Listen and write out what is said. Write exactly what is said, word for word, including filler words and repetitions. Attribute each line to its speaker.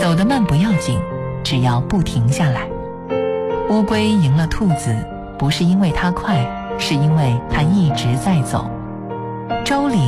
Speaker 1: 走得慢不要紧，只要不停下来。乌龟赢了兔子，不是因为它快，是因为它一直在走。周礼